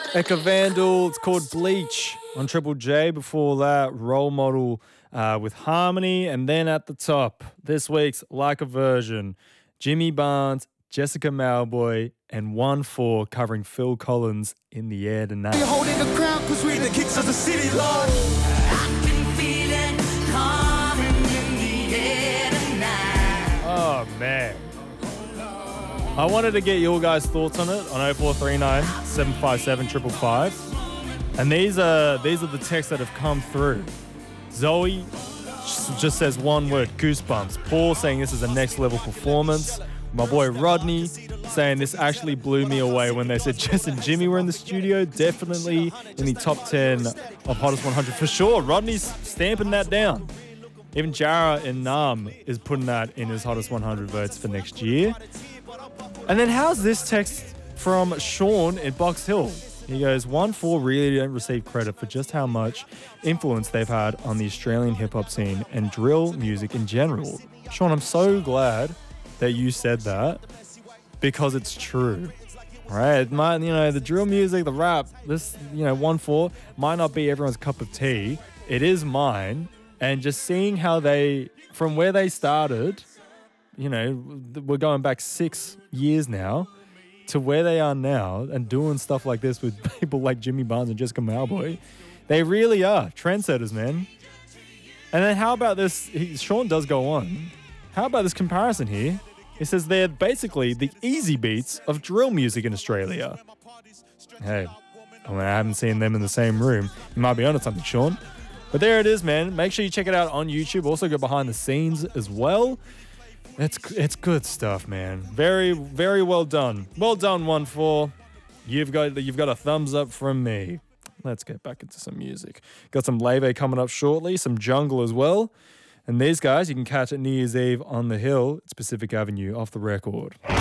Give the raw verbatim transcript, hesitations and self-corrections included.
Eka Vandal, it's called Bleach on Triple J. Before that, Role Model uh, with Harmony. And then at the top, this week's Like a Version, Jimmy Barnes, Jessica Mauboy, and one four covering Phil Collins, In the Air Tonight. You're holding the crown because we're the kicks of the city, Lord. I can feel it coming in the air tonight. Oh, man. I wanted to get your guys' thoughts on it on oh four three nine, seven five seven, five five five. And these are these are the texts that have come through. Zoe just says one word, goosebumps. Paul saying this is a next level performance. My boy Rodney saying this actually blew me away when they said Jess and Jimmy were in the studio. Definitely in the top ten of Hottest one hundred for sure. Rodney's stamping that down. Even Jara and Nam is putting that in his Hottest one hundred votes for next year. And then how's this text from Sean in Box Hill? He goes, one four really don't receive credit for just how much influence they've had on the Australian hip-hop scene and drill music in general. Sean, I'm so glad that you said that because it's true. Right? It might, you know, the drill music, the rap, this, you know, one four might not be everyone's cup of tea. It is mine. And just seeing how they, from where they started, you know, we're going back six years now to where they are now and doing stuff like this with people like Jimmy Barnes and Jessica Mauboy. They really are trendsetters, man. And then how about this? He, Sean does go on. How about this comparison here? He says they're basically the easy beats of drill music in Australia. Hey, I mean, I haven't seen them in the same room. You might be onto something, Sean. But there it is, man. Make sure you check it out on YouTube. Also go behind the scenes as well. It's it's good stuff, man. Very, very well done. Well done, one four. You've got you've got a thumbs up from me. Let's get back into some music. Got some Leve coming up shortly, some Jungle as well. And these guys you can catch at New Year's Eve on the Hill. It's Pacific Avenue off the record.